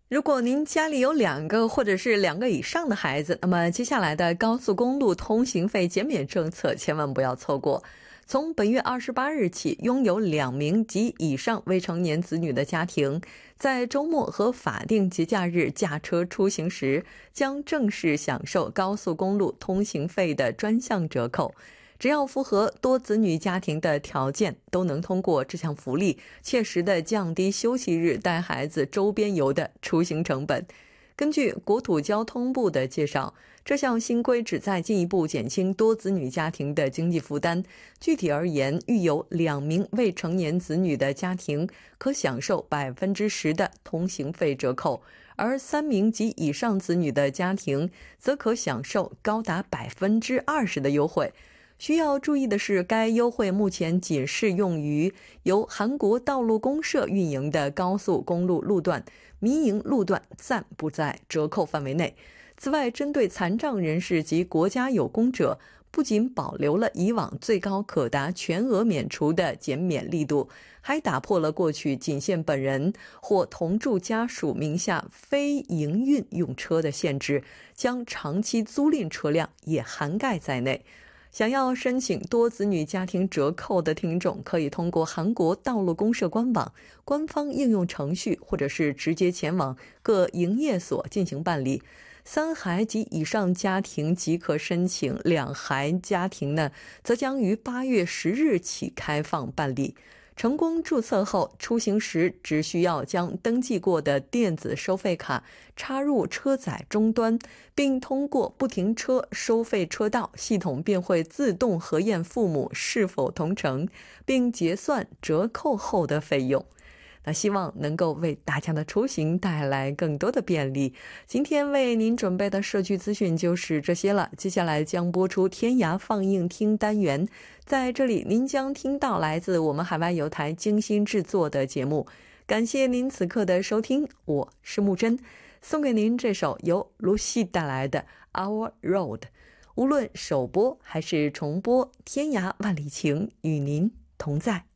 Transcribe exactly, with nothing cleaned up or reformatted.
如果您家里有两个或者是两个以上的孩子，那么接下来的高速公路通行费减免政策千万不要错过。从本月二十八日起，拥有两名及以上未成年子女的家庭，在周末和法定节假日驾车出行时，将正式享受高速公路通行费的专项折扣。只要符合多子女家庭的条件，都能通过这项福利，切实地降低休息日带孩子周边游的出行成本。根据国土交通部的介绍，这项新规旨在进一步减轻多子女家庭的经济负担。具体而言，育有两名未成年子女的家庭可享受百分之十的通行费折扣，而三名及以上子女的家庭则可享受高达百分之二十的优惠。需要注意的是，该优惠目前仅适用于由韩国道路公社运营的高速公路路段，民营路段暂不在折扣范围内。此外，针对残障人士及国家有功者，不仅保留了以往最高可达全额免除的减免力度，还打破了过去仅限本人或同住家属名下非营运用车的限制，将长期租赁车辆也涵盖在内。想要申请多子女家庭折扣的听众，可以通过韩国道路公社官网、官方应用程序，或者是直接前往各营业所进行办理。三孩及以上家庭即可申请，两孩家庭呢，则将于八月十日起开放办理。成功注册后，出行时只需要将登记过的电子收费卡插入车载终端，并通过不停车收费车道，系统便会自动核验父母是否同乘，并结算折扣后的费用。那希望能够为大家的出行带来更多的便利。今天为您准备的社区资讯就是这些了，接下来将播出天涯放映厅单元，在这里您将听到来自我们海外有台精心制作的节目。感谢您此刻的收听，我是木真，送给您这首由卢西带来的 Our Road。 无论首播还是重播，天涯万里情与您同在。